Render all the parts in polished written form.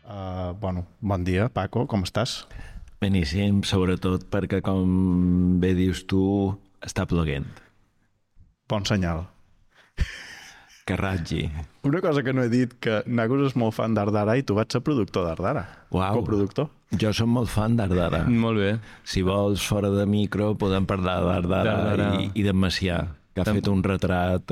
Bon dia, Paco, com estàs? Beníssim, sobretot perquè, com bé dius tu, està ploguent. Bon senyal. Que ratgi. Una cosa que no he dit, que Nagus és molt fan d'Ardara i tu vaig ser productor d'Ardara. Uau. Coproductor. Jo som molt fan d'Ardara. Molt bé. Si vols, fora de micro, podem parlar d'Ardara i d'en Macià, que ha fet un retrat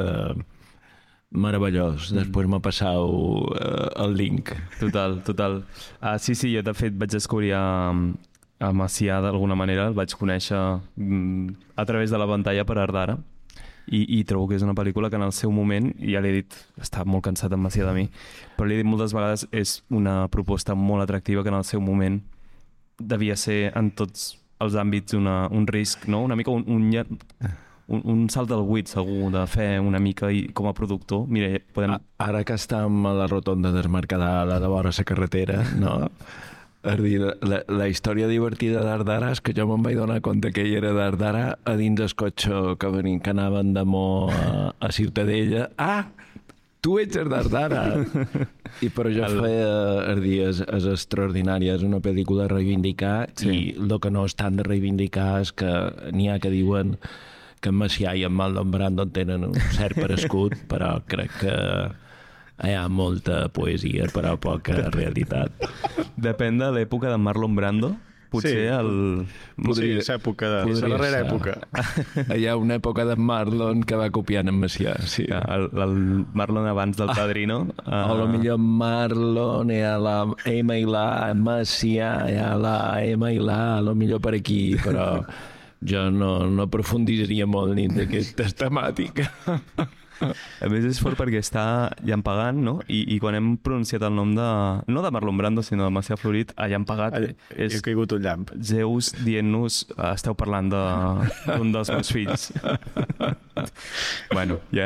meravellós. Després m'ha passat el link. Total. Sí, jo de fet vaig descobrir a Macià d'alguna manera, el vaig conèixer a través de la pantalla per Ardara i trobo que és una pel·lícula que en el seu moment, ja l'he dit, està molt cansat en Macià de mi, però l'he dit moltes vegades, és una proposta molt atractiva que en el seu moment devia ser en tots els àmbits un risc, no? Una mica un salt del buit, segur, de fer una mica i com a productor. Mira, podem... Ara que estem a la rotonda del Mercadal, a la vora la carretera, no? És dir, la història divertida d'Ardara és que jo me'n vaig donar compte que ell era d'Ardara a dins el cotxe que anaven d'amor a Ciutadella. Ah, tu ets el d'Ardara! I per això és extraordinària, és una pel·lícula a reivindicar, sí. I el que no és tant de reivindicar és que n'hi ha que diuen que en Macià i en Marlon Brando tenen un cert parescut, però crec que hi ha molta poesia, però poca realitat. Depèn de l'època de Marlon Brando. Potser sí, és època de la darrera època. Hi ha una època de Marlon que va copiant en Macià. Sí. El Marlon abans del Padrino. O potser Marlon i a la M i la Macià i a la M i la, potser per aquí, però jo no aprofundiria molt ni d'aquestes temàtiques. A més és fort perquè està llampegant, no? I quan hem pronunciat el nom no de Marlon Brando, sinó de Macià Florit, a llampagat he caigut un llamp. Zeus dient-nos esteu parlant d'un dels meus fills. Bueno, ja